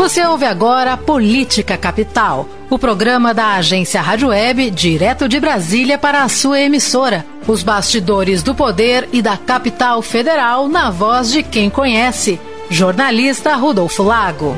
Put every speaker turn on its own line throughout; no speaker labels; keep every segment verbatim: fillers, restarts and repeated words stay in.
Você ouve agora Política Capital, o programa da agência Rádio Web, direto de Brasília para a sua emissora. Os bastidores do poder e da capital federal na voz de quem conhece. Jornalista Rodolfo Lago.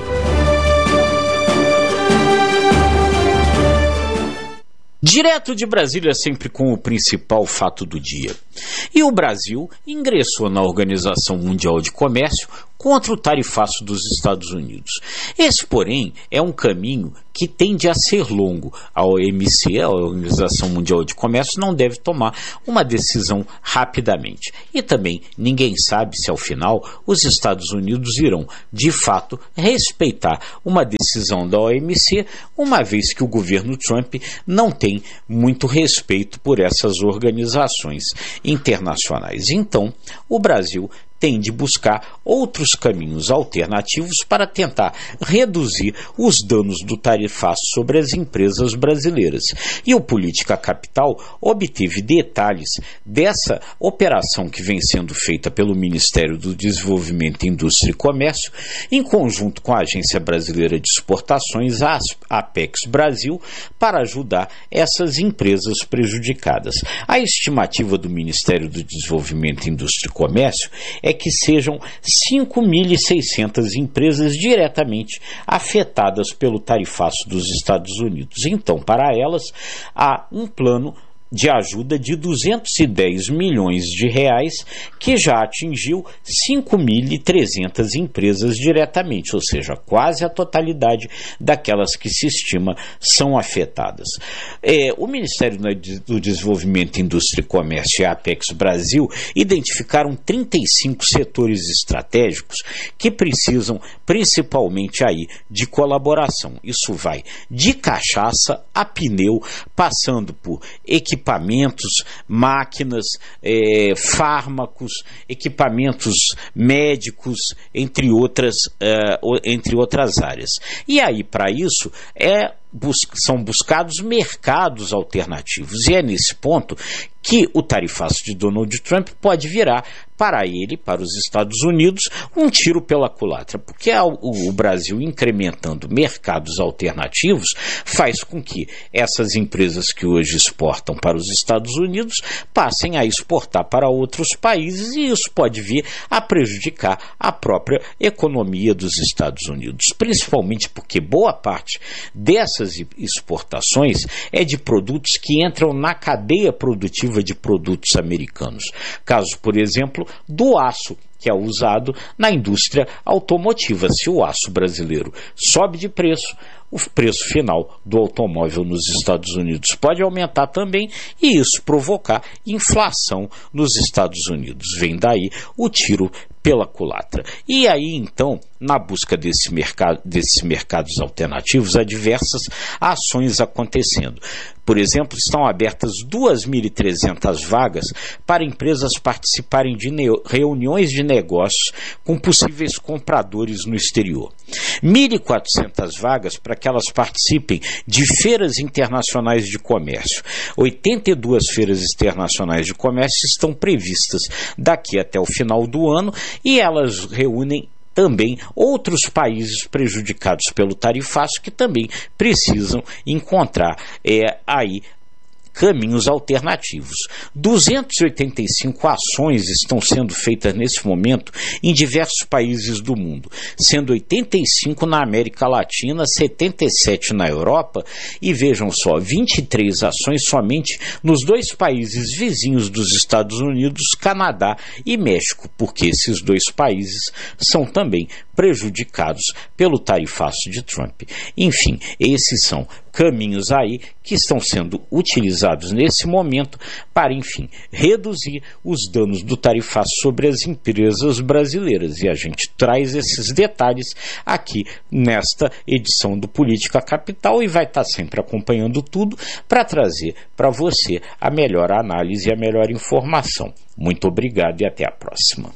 Direto de Brasília, sempre com o principal fato do dia. E o Brasil ingressou na Organização Mundial de Comércio contra o tarifaço dos Estados Unidos. Esse, porém, é um caminho que tende a ser longo. A O M C, a Organização Mundial de Comércio, não deve tomar uma decisão rapidamente. E também ninguém sabe se, ao final, os Estados Unidos irão, de fato, respeitar uma decisão da O M C, uma vez que o governo Trump não tem muito respeito por essas organizações internacionais. Então, o Brasil tem de buscar outros caminhos alternativos para tentar reduzir os danos do tarifaço sobre as empresas brasileiras. E o Política Capital obteve detalhes dessa operação que vem sendo feita pelo Ministério do Desenvolvimento, Indústria e Comércio, em conjunto com a Agência Brasileira de Exportações, a Apex Brasil, para ajudar essas empresas prejudicadas. A estimativa do Ministério do Desenvolvimento, Indústria e Comércio é que sejam cinco mil e seiscentas empresas diretamente afetadas pelo tarifaço dos Estados Unidos. Então, para elas, há um plano de ajuda de duzentos e dez milhões de reais, que já atingiu cinco mil e trezentas empresas diretamente, ou seja, quase a totalidade daquelas que se estima são afetadas. É, o Ministério do Desenvolvimento, Indústria e Comércio e a Apex Brasil identificaram trinta e cinco setores estratégicos que precisam principalmente aí de colaboração. Isso vai de cachaça a pneu, passando por equipamentos equipamentos, máquinas, é, fármacos, equipamentos médicos, entre outras, é, entre outras áreas. E aí, para isso, é, bus- são buscados mercados alternativos. E é nesse ponto que o tarifaço de Donald Trump pode virar para ele, para os Estados Unidos, um tiro pela culatra, porque o Brasil incrementando mercados alternativos faz com que essas empresas que hoje exportam para os Estados Unidos passem a exportar para outros países, e isso pode vir a prejudicar a própria economia dos Estados Unidos, principalmente porque boa parte dessas exportações é de produtos que entram na cadeia produtiva de produtos americanos. Caso, por exemplo, do aço, que é usado na indústria automotiva. Se o aço brasileiro sobe de preço, o preço final do automóvel nos Estados Unidos pode aumentar também, e isso provocar inflação nos Estados Unidos. Vem daí o tiro pela culatra. E aí, então, na busca desse mercado, desses mercados alternativos, há diversas ações acontecendo. Por exemplo, estão abertas duas mil e trezentas vagas para empresas participarem de ne- reuniões de negócios com possíveis compradores no exterior. mil e quatrocentas vagas para que elas participem de feiras internacionais de comércio. oitenta e duas feiras internacionais de comércio estão previstas daqui até o final do ano, e elas reúnem também outros países prejudicados pelo tarifaço que também precisam encontrar é, aí caminhos alternativos. duzentas e oitenta e cinco ações estão sendo feitas nesse momento em diversos países do mundo, sendo oitenta e cinco na América Latina, setenta e sete na Europa e, vejam só, vinte e três ações somente nos dois países vizinhos dos Estados Unidos, Canadá e México, porque esses dois países são também prejudicados pelo tarifaço de Trump. Enfim, esses são caminhos aí que estão sendo utilizados nesse momento para, enfim, reduzir os danos do tarifaço sobre as empresas brasileiras. E a gente traz esses detalhes aqui nesta edição do Política Capital e vai estar sempre acompanhando tudo para trazer para você a melhor análise e a melhor informação. Muito obrigado e até a próxima.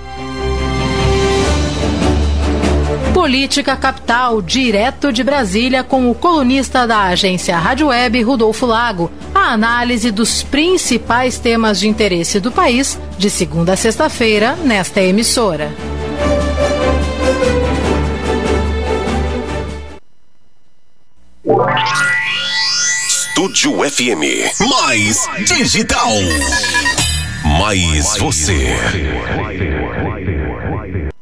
Política Capital, direto de Brasília, com o colunista da agência Rádio Web, Rodolfo Lago. A análise dos principais temas de interesse do país, de segunda a sexta-feira, nesta emissora.
Estúdio F M. Mais digital. Mais você.